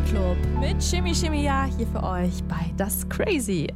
Club mit Shimmy Shimmy Ja hier für euch bei Das Crazy.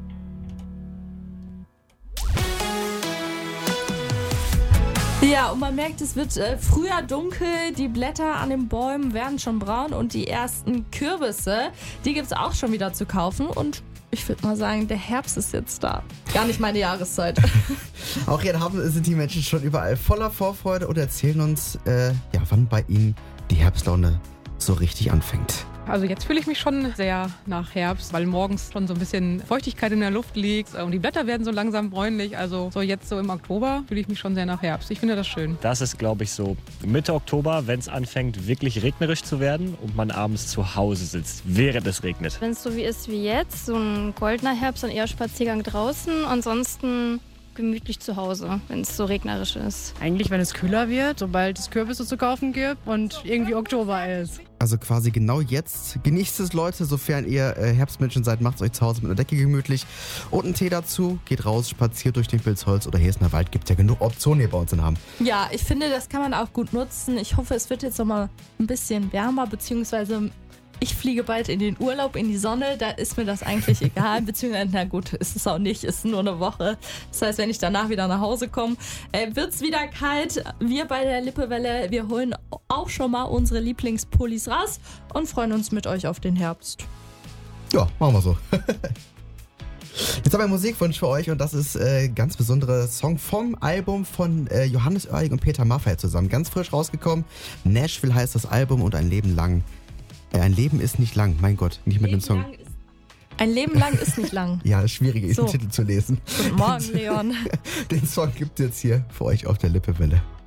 Ja, und man merkt, es wird früher dunkel, die Blätter an den Bäumen werden schon braun und die ersten Kürbisse, die gibt es auch schon wieder zu kaufen und ich würde mal sagen, der Herbst ist jetzt da. Gar nicht meine Jahreszeit. Auch hier in Hafen sind die Menschen schon überall voller Vorfreude und erzählen uns, wann bei ihnen die Herbstlaune so richtig anfängt. Also jetzt fühle ich mich schon sehr nach Herbst, weil morgens schon so ein bisschen Feuchtigkeit in der Luft liegt und die Blätter werden so langsam bräunlich. Also so jetzt so im Oktober fühle ich mich schon sehr nach Herbst. Ich finde das schön. Das ist, glaube ich, so Mitte Oktober, wenn es anfängt wirklich regnerisch zu werden und man abends zu Hause sitzt, während es regnet. Wenn es so wie ist wie jetzt, so ein goldener Herbst und eher Spaziergang draußen, ansonsten gemütlich zu Hause, wenn es so regnerisch ist. Eigentlich, wenn es kühler wird, sobald es Kürbisse zu kaufen gibt und irgendwie Oktober ist. Also quasi genau jetzt. Genießt es, Leute, sofern ihr Herbstmenschen seid, macht es euch zu Hause mit einer Decke gemütlich und einen Tee dazu. Geht raus, spaziert durch den Pilzholz oder hier ist der Wald. Gibt ja genug Optionen hier bei uns in Hamm. Ja, ich finde, das kann man auch gut nutzen. Ich hoffe, es wird jetzt nochmal ein bisschen wärmer, beziehungsweise ich fliege bald in den Urlaub, in die Sonne, da ist mir das eigentlich egal, beziehungsweise, na gut, ist es auch nicht, ist nur eine Woche. Das heißt, wenn ich danach wieder nach Hause komme, wird es wieder kalt. Wir bei der Lippewelle, wir holen auch schon mal unsere Lieblingspullis raus und freuen uns mit euch auf den Herbst. Ja, machen wir so. Jetzt haben wir einen Musikwunsch für euch und das ist ein ganz besonderer Song vom Album von Johannes Oerling und Peter Maffay zusammen. Ganz frisch rausgekommen. Nashville heißt das Album und ein Leben lang. Ein Leben ist nicht lang, mein Gott, nicht mit dem Song. Ein Leben lang ist nicht lang. Ja, schwierig ist, den Titel zu lesen. Guten Morgen, Leon. Den Song gibt es jetzt hier für euch auf der Lippewelle.